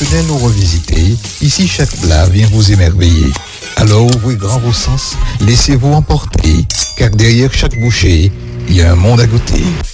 traditionnels ou revisités, ici chaque plat vient vous émerveiller. Alors ouvrez grand vos sens, laissez-vous emporter, car derrière chaque bouchée, il y a un monde à goûter.